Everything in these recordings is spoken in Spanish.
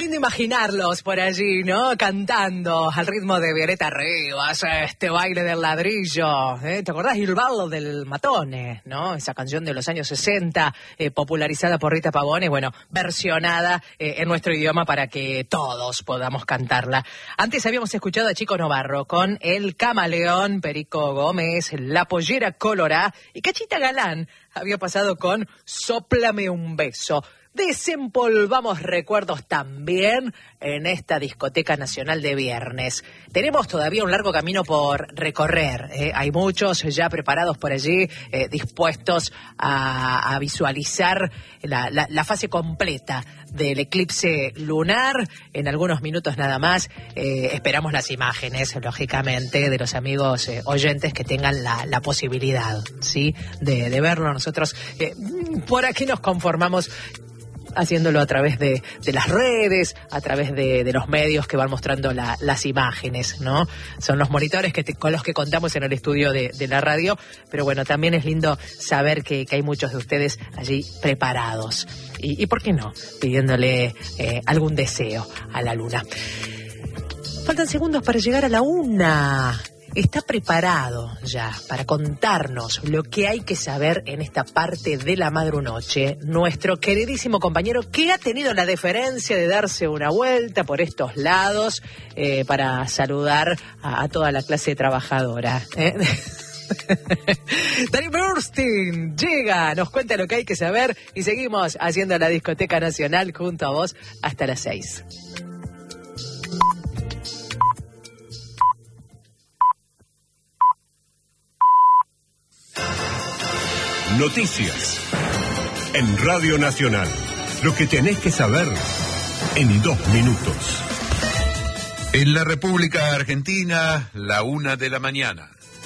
lindo imaginarlos por allí, ¿no? Cantando al ritmo de Violeta Rivas, este baile del ladrillo. ¿Te acordás? Il ballo del matone, ¿no? Esa canción de los años 60, popularizada por Rita Pavone, bueno, versionada en nuestro idioma para que todos podamos cantarla. Antes habíamos escuchado a Chico Novarro con El Camaleón, Perico Gómez, La Pollera Colorá, y Cachita Galán había pasado con Sóplame un beso. Desempolvamos recuerdos también en esta discoteca nacional de viernes. Tenemos todavía un largo camino por recorrer. Hay muchos ya preparados por allí, dispuestos a visualizar la fase completa del eclipse lunar. En algunos minutos nada más esperamos las imágenes, lógicamente, de los amigos oyentes que tengan la posibilidad, ¿sí?, de verlo. Nosotros por aquí nos conformamos haciéndolo a través de las redes, a través de los medios que van mostrando las imágenes, ¿no? Son los monitores con los que contamos en el estudio de la radio, pero bueno, también es lindo saber que hay muchos de ustedes allí preparados. Y ¿por qué no? Pidiéndole algún deseo a la luna. Faltan segundos para llegar a la 1. Está preparado ya para contarnos lo que hay que saber en esta parte de la madrunoche nuestro queridísimo compañero que ha tenido la deferencia de darse una vuelta por estos lados para saludar a toda la clase trabajadora. Dani Bernstein llega, nos cuenta lo que hay que saber y seguimos haciendo la discoteca nacional junto a vos hasta las 6. Noticias en Radio Nacional. Lo que tenés que saber en 2 minutos. En la República Argentina, la 1 de la mañana.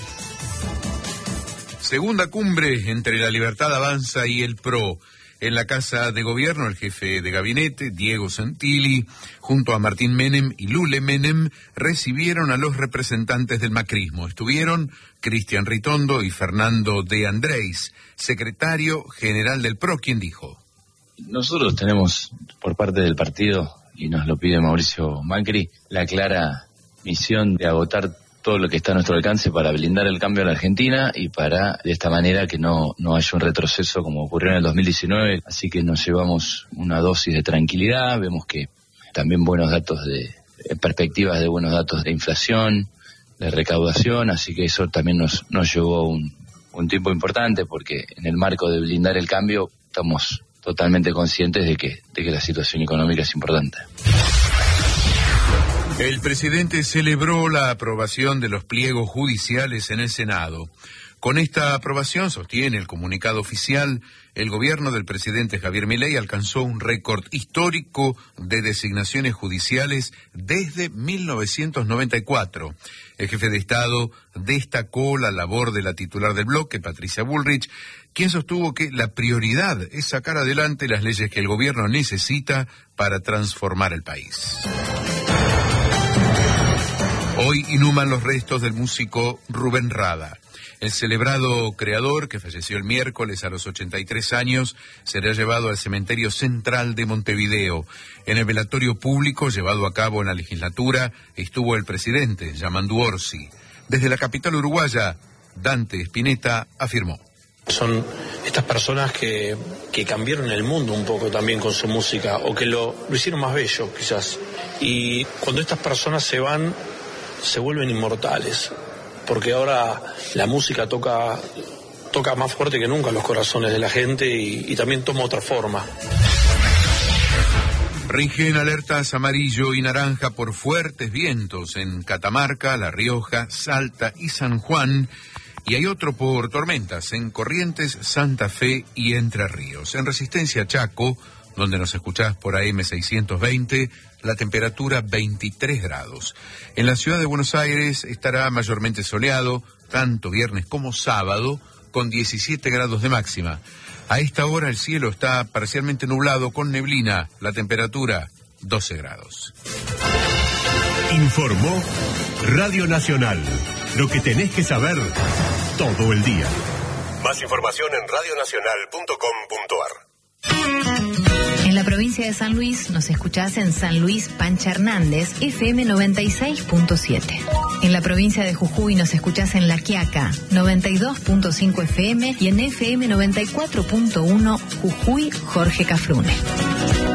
Segunda cumbre entre La Libertad Avanza y el PRO. En la Casa de Gobierno, el jefe de gabinete, Diego Santilli, junto a Martín Menem y Lule Menem, recibieron a los representantes del macrismo. Estuvieron Cristian Ritondo y Fernando de Andrés, secretario general del PRO, quien dijo: nosotros tenemos por parte del partido, y nos lo pide Mauricio Macri, la clara misión de agotar todo lo que está a nuestro alcance para blindar el cambio en la Argentina y para, de esta manera, que no haya un retroceso como ocurrió en el 2019. Así que nos llevamos una dosis de tranquilidad, vemos que también buenos datos perspectivas de buenos datos de inflación, de recaudación, así que eso también nos llevó un tiempo importante, porque en el marco de blindar el cambio estamos totalmente conscientes de que la situación económica es importante. El presidente celebró la aprobación de los pliegos judiciales en el Senado. Con esta aprobación, sostiene el comunicado oficial, el gobierno del presidente Javier Milei alcanzó un récord histórico de designaciones judiciales desde 1994. El jefe de Estado destacó la labor de la titular del bloque, Patricia Bullrich, quien sostuvo que la prioridad es sacar adelante las leyes que el gobierno necesita para transformar el país. Hoy inhuman los restos del músico Rubén Rada. El celebrado creador, que falleció el miércoles a los 83 años, será llevado al cementerio central de Montevideo. En el velatorio público llevado a cabo en la legislatura estuvo el presidente, Yamandu Orsi. Desde la capital uruguaya, Dante Spinetta afirmó: son estas personas que cambiaron el mundo un poco también con su música, o que lo hicieron más bello, quizás. Y cuando estas personas se van, se vuelven inmortales, porque ahora la música toca más fuerte que nunca los corazones de la gente y también toma otra forma. Rigen alertas amarillo y naranja por fuertes vientos en Catamarca, La Rioja, Salta y San Juan, y hay otro por tormentas en Corrientes, Santa Fe y Entre Ríos. En Resistencia Chaco, donde nos escuchás por AM 620, la temperatura 23 grados. En la ciudad de Buenos Aires estará mayormente soleado, tanto viernes como sábado, con 17 grados de máxima. A esta hora el cielo está parcialmente nublado con neblina, la temperatura 12 grados. Informó Radio Nacional. Lo que tenés que saber todo el día. Más información en radionacional.com.ar. En la provincia provincia de San Luis nos escuchás en San Luis Pancha Hernández, FM 96.7. En la provincia de Jujuy nos escuchás en La Quiaca, 92.5 FM y en FM 94.1 Jujuy Jorge Cafrune.